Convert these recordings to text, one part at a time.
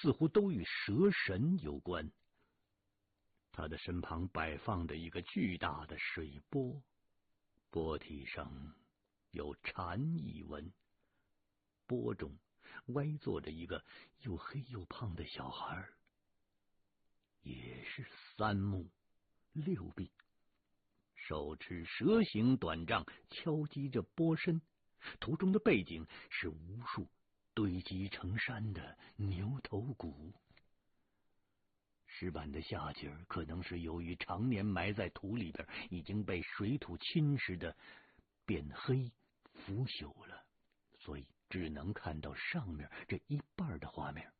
似乎都与蛇神有关。他的身旁摆放着一个巨大的水钵，钵体上有蝉翼纹，钵中歪坐着一个又黑又胖的小孩，也是3目6臂，手持蛇形短杖敲击着钵身，图中的背景是无数堆积成山的牛头骨。石板的下节可能是由于常年埋在土里边，已经被水土侵蚀的变黑腐朽了，所以只能看到上面这一半的画面。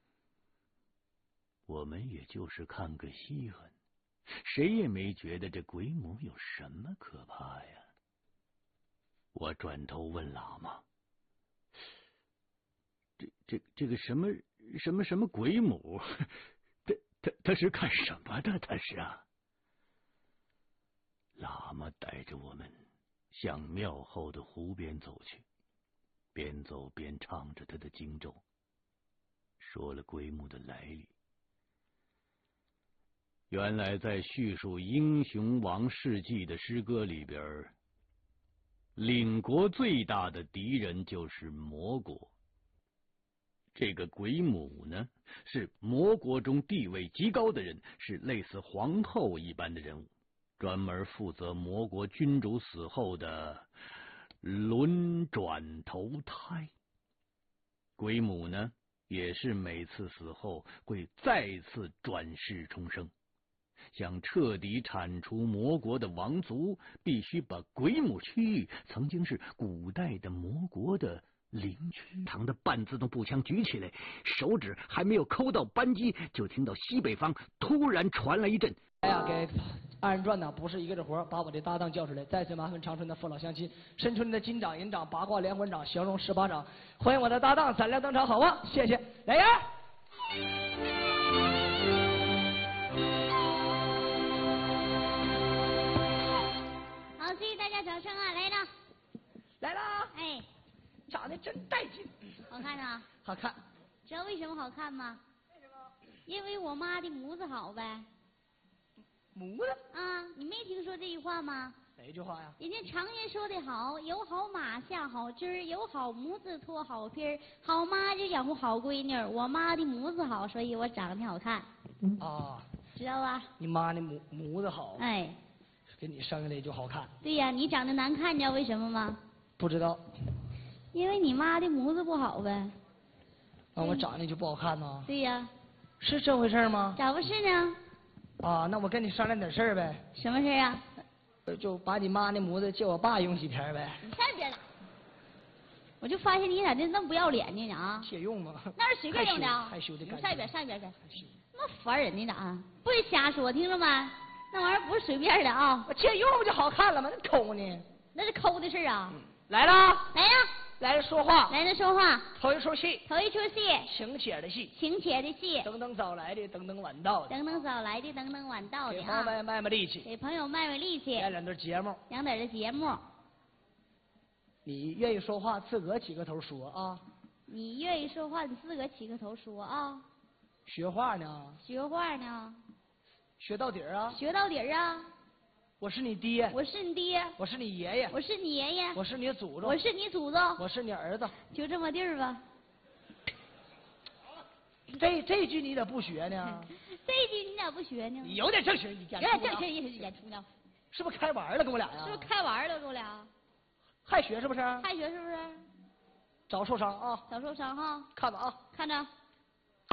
我们也就是看个稀罕，谁也没觉得这鬼母有什么可怕呀。我转头问喇嘛：“这个什么鬼母？他是干什么的？他是啊？”喇嘛带着我们向庙后的湖边走去，边走边唱着他的经咒，说了鬼母的来历。原来在叙述英雄王事迹的诗歌里边，领国最大的敌人就是魔国。这个鬼母呢，是魔国中地位极高的人，是类似皇后一般的人物，专门负责魔国君主死后的轮转投胎。鬼母呢，也是每次死后会再次转世重生。想彻底铲除魔国的王族，必须把鬼母区域曾经是古代的魔国的灵区。长的半自动步枪举起来，手指还没有抠到扳机，就听到西北方突然传来一阵：“ 哎呀，给二人转呢不是一个活，把我的搭档叫出来。再次麻烦长春的父老乡亲，伸出你的金掌、银掌、八卦连环掌、降龙18掌，欢迎我的搭档闪亮登场，好吗？谢谢，来人！” 好，谢谢大家掌声啊！来了， 来了！ 哎， 长得真带劲， 好看啊！ 好看。 知道为什么好看吗？ 为什么？ 因为我妈的模子好呗。 模子？ 啊，你没听说这句话吗？ 哪句话呀？ 人家常言说的好，有好马下好驹儿，有好模子脱好皮儿，好妈就养活好闺女儿。我妈的模子好，所以我长得好看。 啊， 知道吧？ 你妈的模子好。 哎。 给你生下来就好看。 对呀，你长得难看，你知道为什么吗？ 不知道。 因为你妈的模子不好呗。 啊，我长得就不好看呢？ 对呀。 是这回事吗？ 咋不是呢？ 啊，那我跟你商量点事儿呗。 什么事啊？ 就把你妈那模子借我爸用几片呗。 你太别了。我就发现你咋这那么不要脸呢啊？ 借用吗？ 那是随便用的啊。 害羞的感觉。 上一边去。那么烦人呢咋？不许瞎说，听着没？那玩意儿不是随便的啊！ 我借用不就好看了吗？那抠呢？ 那是抠的事啊！ 来了， 来呀， 来了说话， 来了说话。 头一出戏，请且的戏，等等早来的，等等晚到的， 等等早来的，等等晚到的啊！给朋友卖卖力气， 给朋友卖卖力气， 演两段节目，你愿意说话，自个儿起个头说啊！ 你愿意说话，你自个儿起个头说啊！ 学话呢？学到底儿啊！ 学到底儿啊！ 我是你爹， 我是你爹， 我是你爷爷， 我是你爷爷， 我是你祖宗， 我是你祖宗， 我是你儿子， 就这么地儿吧。 这句你咋不学呢？ 这句你咋不学呢？ 你有点正形，你有点正形演出呢。 是不是开玩了跟我俩呀？ 是不是开玩了跟我俩？ 还学是不是？ 还学是不是？ 早受伤啊！ 早受伤哈！ 看吧啊！ 看着。